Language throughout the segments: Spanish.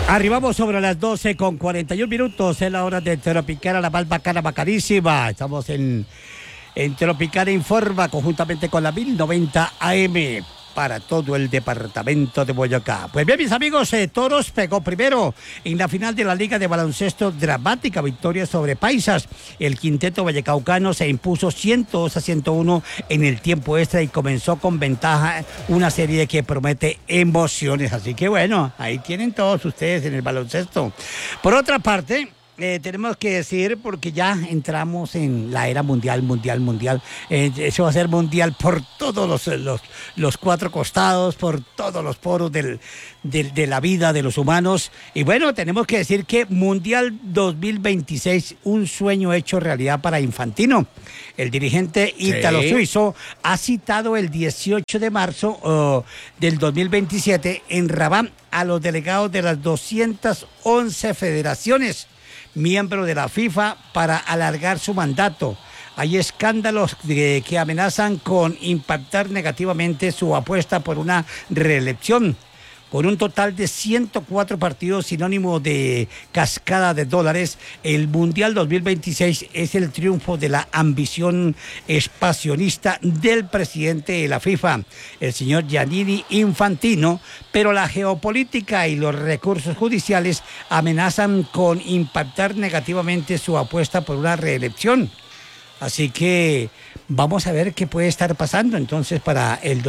Arribamos sobre las 12:41. Es la hora de Tropicana, la más bacana, bacanísima. Estamos en Tropicana Informa, conjuntamente con la 1090 AM para todo el departamento de Boyacá. Pues bien, mis amigos, Toros pegó primero en la final de la Liga de Baloncesto. Dramática victoria sobre Paisas. El quinteto vallecaucano se impuso 102-101 en el tiempo extra y comenzó con ventaja una serie que promete emociones. Así que bueno, ahí tienen todos ustedes en el baloncesto. Por otra parte, tenemos que decir, porque ya entramos en la era mundial. Eso va a ser mundial por todos los cuatro costados, por todos los poros de la vida de los humanos. Y bueno, tenemos que decir que Mundial 2026, un sueño hecho realidad para Infantino. El dirigente ítalo-suizo ha citado el 18 de marzo del 2027 en Rabat a los delegados de las 211 federaciones miembro de la FIFA para alargar su mandato. Hay escándalos que amenazan con impactar negativamente su apuesta por una reelección. Con un total de 104 partidos, sinónimo de cascada de dólares, el Mundial 2026 es el triunfo de la ambición expansionista del presidente de la FIFA, el señor Gianni Infantino, pero la geopolítica y los recursos judiciales amenazan con impactar negativamente su apuesta por una reelección. Así que vamos a ver qué puede estar pasando entonces para el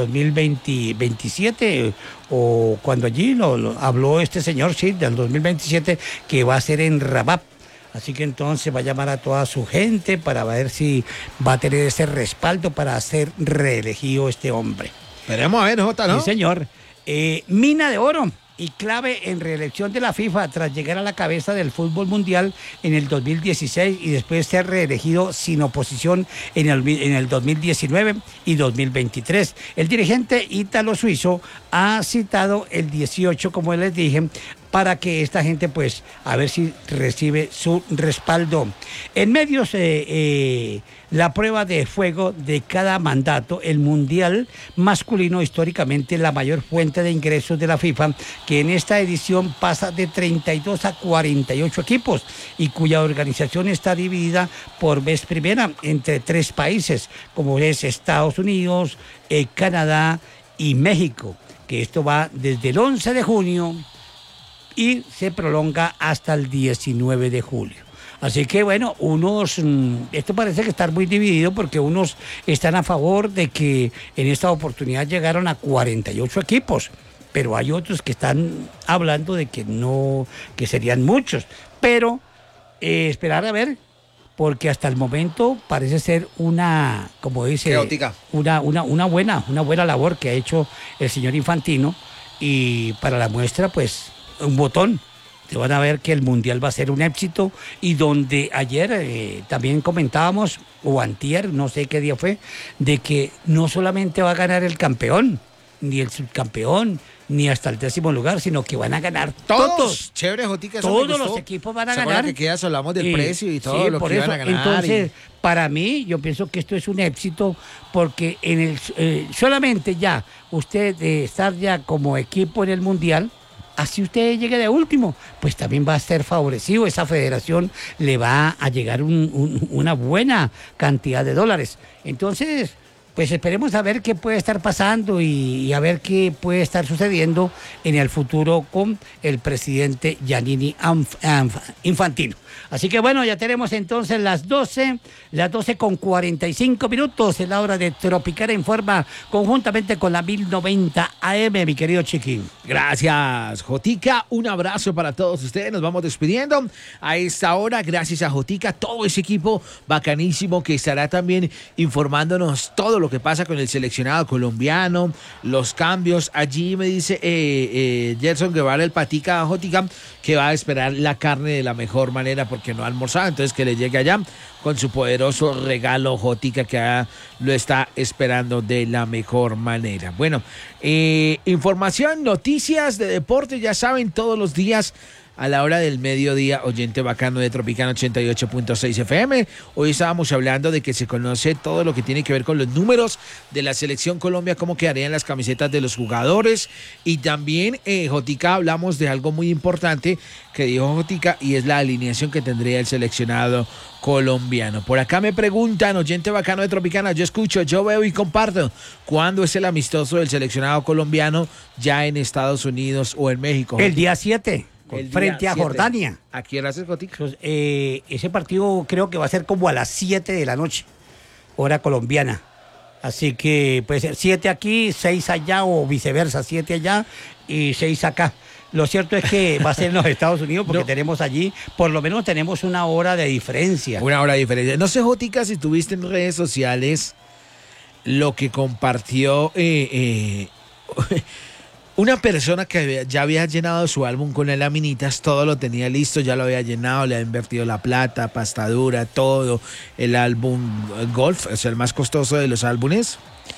2027 o cuando allí lo habló este señor, sí, del 2027, que va a ser en Rabat. Así que entonces va a llamar a toda su gente para ver si va a tener ese respaldo para ser reelegido este hombre. Esperemos a ver, Jota, ¿no? Sí, señor. Mina de oro y clave en reelección de la FIFA tras llegar a la cabeza del fútbol mundial en el 2016 y después ser reelegido sin oposición en el 2019 y 2023. El dirigente ítalo-suizo ha citado el 18, como les dije, para que esta gente, pues, a ver si recibe su respaldo. En medios, la prueba de fuego de cada mandato, el mundial masculino, históricamente la mayor fuente de ingresos de la FIFA, que en esta edición pasa de 32 a 48 equipos y cuya organización está dividida por vez primera entre 3 países, como es Estados Unidos, Canadá y México, que esto va desde el 11 de junio y se prolonga hasta el 19 de julio. Así que bueno, esto parece que está muy dividido porque unos están a favor de que en esta oportunidad llegaron a 48 equipos, pero hay otros que están hablando de que no, que serían muchos, pero esperar a ver, porque hasta el momento parece ser una, como dice, caótica, una buena labor que ha hecho el señor Infantino, y para la muestra, pues, un botón. Se van a ver que el Mundial va a ser un éxito, y donde ayer también comentábamos, o antier, no sé qué día fue, de que no solamente va a ganar el campeón, ni el subcampeón, ni hasta el 10º lugar, sino que van a ganar todos. Chévere, Jotica, todos los equipos van a ganar. Que queda, hablamos del precio y todo, sí, lo por que eso, iban a ganar. Entonces, para mí, yo pienso que esto es un éxito, porque solamente ya usted de estar ya como equipo en el Mundial, así usted llegue de último, pues también va a ser favorecido. Esa federación le va a llegar una buena cantidad de dólares. Entonces, pues esperemos a ver qué puede estar pasando y a ver qué puede estar sucediendo en el futuro con el presidente Gianni Infantino. Así que bueno, ya tenemos entonces las 12:45. Es la hora de Tropicana Informa, conjuntamente con la 1090 AM, mi querido Chiquín. Gracias, Jotica. Un abrazo para todos ustedes. Nos vamos despidiendo a esta hora. Gracias a Jotica, todo ese equipo bacanísimo que estará también informándonos todo lo que pasa con el seleccionado colombiano, los cambios. Allí me dice Gerson Guevara, el patica, Jotica, que va a esperar la carne de la mejor manera porque no ha almorzado, entonces que le llegue allá con su poderoso regalo, Jotica, que lo está esperando de la mejor manera. Bueno, información, noticias de deporte, ya saben, todos los días a la hora del mediodía, oyente bacano de Tropicana 88.6 FM. Hoy estábamos hablando de que se conoce todo lo que tiene que ver con los números de la Selección Colombia, cómo quedarían las camisetas de los jugadores. Y también, Jotica, hablamos de algo muy importante que dijo Jotica, y es la alineación que tendría el seleccionado colombiano. Por acá me preguntan, oyente bacano de Tropicana, yo escucho, yo veo y comparto. ¿Cuándo es el amistoso del seleccionado colombiano ya en Estados Unidos o en México? El día 7, frente a Jordania. ¿A quién haces, Jotica? Entonces, ese partido creo que va a ser como a las 7 de la noche, hora colombiana. Así que puede ser 7 aquí, 6 allá o viceversa, 7 allá y 6 acá. Lo cierto es que va a ser en los Estados Unidos porque tenemos allí, por lo menos tenemos una hora de diferencia. Una hora de diferencia. No sé, Jotica, si tuviste en redes sociales lo que compartió una persona que ya había llenado su álbum con las laminitas, todo lo tenía listo, ya lo había llenado, le había invertido la plata, pastadura, todo, el álbum Golf, es el más costoso de los álbumes,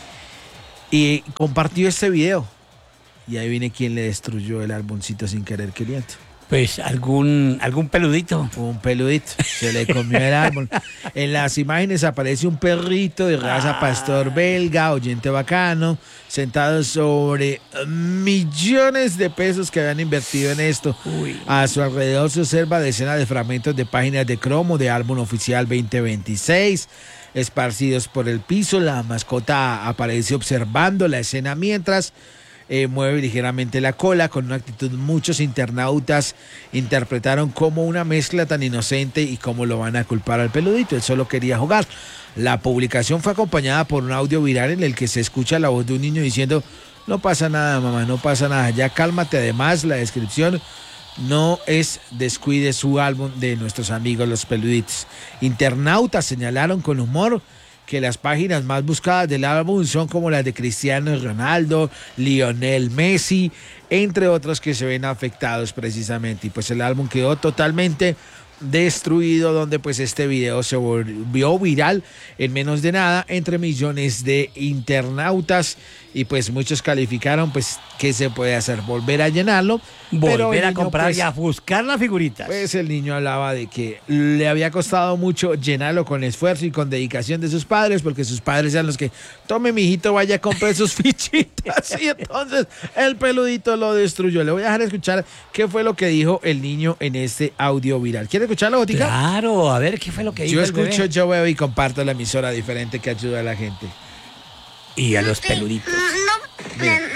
y compartió este video. Y ahí viene quien le destruyó el álbumcito sin querer queriendo. Pues algún peludito. Un peludito, se le comió el álbum. En las imágenes aparece un perrito de raza pastor belga, oyente bacano, sentado sobre millones de pesos que habían invertido en esto. Uy. A su alrededor se observa decenas de fragmentos de páginas de cromo de álbum oficial 2026. Esparcidos por el piso, la mascota aparece observando la escena mientras mueve ligeramente la cola. Con una actitud muchos internautas interpretaron como una mezcla tan inocente y cómo lo van a culpar al peludito. Él solo quería jugar. La publicación fue acompañada por un audio viral en el que se escucha la voz de un niño diciendo: no pasa nada, mamá, no pasa nada, ya cálmate. Además, la descripción no es descuide su álbum de nuestros amigos los peluditos. Internautas señalaron con humor que las páginas más buscadas del álbum son como las de Cristiano Ronaldo, Lionel Messi, entre otros que se ven afectados precisamente. Y pues el álbum quedó totalmente destruido, donde pues este video se volvió viral en menos de nada entre millones de internautas, y pues muchos calificaron pues qué se puede hacer, volver a llenarlo, volver a comprar pues, y a buscar las figuritas. Pues el niño hablaba de que le había costado mucho llenarlo con esfuerzo y con dedicación de sus padres, porque sus padres eran los que: tome, mijito, vaya a comprar sus fichitas. Y entonces el peludito lo destruyó. Le voy a dejar escuchar qué fue lo que dijo el niño en este audio viral. ¿Quiere escucharlo, Botica? Claro, a ver qué fue lo que dijo. Yo escucho, yo veo y comparto la emisora diferente que ayuda a la gente. Y a los peluditos. No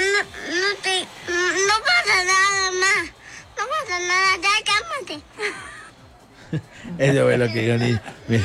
pasa nada, mamá. No pasa nada, ya cálmate. Eso fue lo que dijo niño. Mira.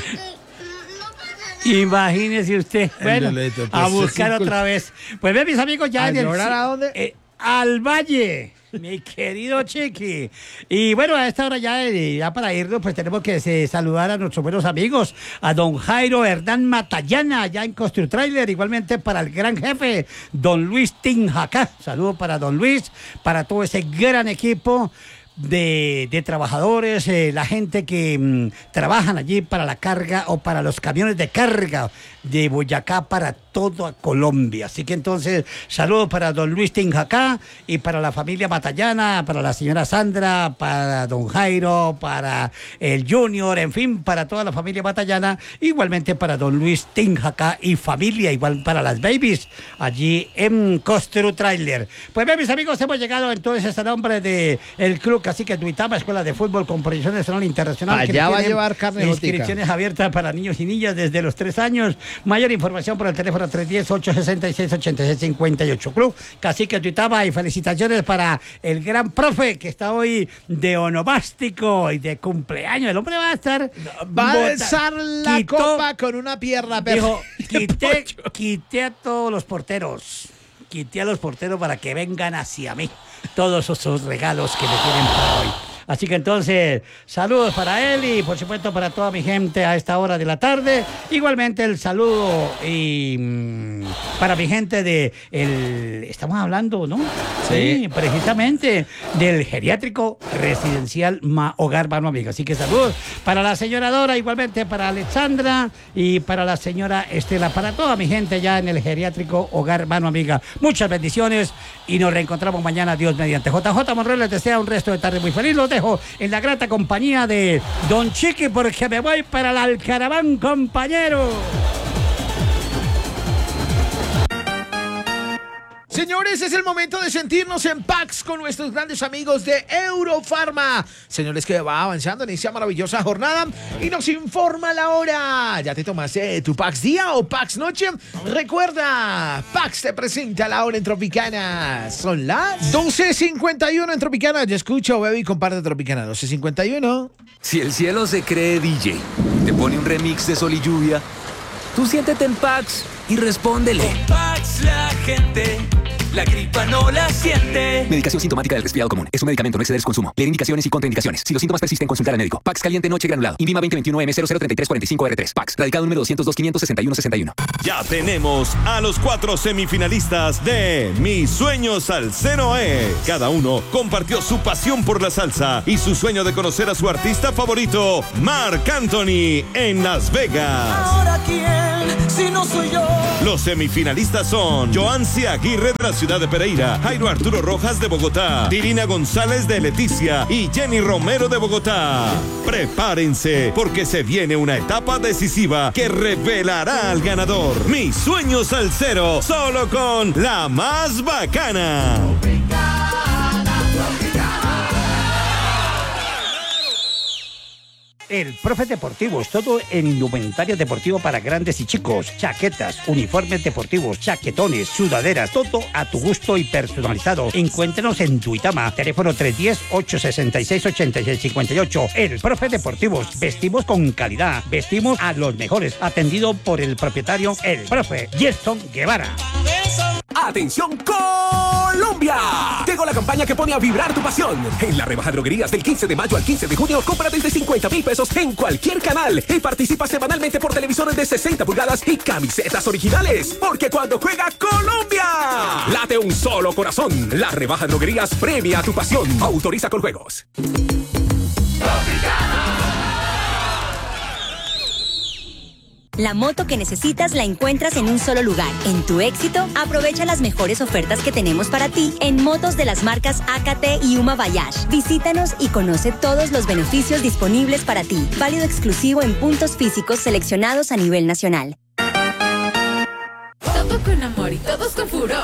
Imagínese usted. Bueno, pues, a buscar otra vez. Pues ve, mis amigos, ya en el... ¿A dónde? Al Valle, mi querido Chiqui. Y bueno, a esta hora ya para irnos, pues tenemos que saludar a nuestros buenos amigos, a don Jairo Hernán Matallana, allá en Construtrailer, igualmente para el gran jefe, don Luis Tinjacá. Saludo para don Luis, para todo ese gran equipo de trabajadores, la gente que trabajan allí para la carga o para los camiones de carga de Boyacá para toda Colombia. Así que entonces, saludos para don Luis Tinjacá y para la familia Matallana, para la señora Sandra, para don Jairo, para el Junior, en fin, para toda la familia Matallana, igualmente para don Luis Tinjacá y familia, igual para las babies, allí en Construtrailer. Pues bien, mis amigos, hemos llegado entonces a este nombre de el club Cacique Duitama, Escuela de Fútbol con proyección nacional e internacional. Allá va a llevar carne. Inscripciones abiertas para niños y niñas desde los 3 años. Mayor información por el teléfono 310-866-8658. Club Cacique Duitama, y felicitaciones para el gran profe que está hoy de onomástico y de cumpleaños. El hombre va a estar... Va a alzar la copa con una pierna. Dijo, quité a todos los porteros. Quité a los porteros para que vengan hacia mí todos esos regalos que me tienen para hoy. Así que entonces, saludos para él y por supuesto para toda mi gente a esta hora de la tarde. Igualmente el saludo para mi gente estamos hablando, ¿no? Sí, precisamente del geriátrico residencial Hogar Mano Amiga. Así que saludos para la señora Dora, igualmente para Alexandra y para la señora Estela, para toda mi gente ya en el geriátrico Hogar Mano Amiga. Muchas bendiciones y nos reencontramos mañana, Dios mediante. JJ Monreal les desea un resto de tarde muy feliz. Los dejo en la grata compañía de Don Chiqui porque me voy para el Alcaraván, compañero. Señores, es el momento de sentirnos en paz con nuestros grandes amigos de Eurofarma. Señores, que va avanzando en esta maravillosa jornada y nos informa la hora. ¿Ya te tomaste tu Pax día o Pax noche? Recuerda, Pax te presenta la hora en Tropicana. Son las 12:51 en Tropicana. Yo escucho, bebé, y comparte Tropicana. 12:51. Si el cielo se cree DJ, te pone un remix de Sol y Lluvia, tú siéntete en Pax y respóndele. Con Pax la gente, la gripa no la siente. Medicación sintomática del resfriado común. Es un medicamento, no exceder su consumo. Leer indicaciones y contraindicaciones. Si los síntomas persisten, consultar al médico. Pax caliente noche granulado. INVIMA 2021-M003345R3. Pax. Radicado número 202-561-61. Ya tenemos a los 4 semifinalistas de Mi Sueño Salsero es. Cada uno compartió su pasión por la salsa y su sueño de conocer a su artista favorito, Marc Anthony, en Las Vegas. ¿Ahora quién? Si no soy yo. Los semifinalistas son Joancy Aguirre de la ciudad de Pereira, Jairo Arturo Rojas de Bogotá, Dirina González de Leticia y Jenny Romero de Bogotá. Prepárense porque se viene una etapa decisiva que revelará al ganador. Mi Sueño Salsero, solo con la más bacana. El Profe Deportivos, todo en indumentaria deportivo para grandes y chicos, chaquetas, uniformes deportivos, chaquetones, sudaderas, todo a tu gusto y personalizado. Encuéntrenos en Duitama, teléfono 310-866-8658. El Profe Deportivos, vestimos con calidad, vestimos a los mejores, atendido por el propietario, el Profe Gerson Guevara. ¡Atención Colombia! Llegó la campaña que pone a vibrar tu pasión. En la rebaja droguerías del 15 de mayo al 15 de junio, compra desde 50,000 pesos en cualquier canal y participa semanalmente por televisores de 60 pulgadas y camisetas originales. Porque cuando juega Colombia, late un solo corazón. La rebaja droguerías premia tu pasión. Autoriza con juegos. La moto que necesitas la encuentras en un solo lugar. En Tu Éxito, aprovecha las mejores ofertas que tenemos para ti en motos de las marcas AKT y Uma Bayash. Visítanos y conoce todos los beneficios disponibles para ti. Válido exclusivo en puntos físicos seleccionados a nivel nacional. Todo con amor y todos con furor.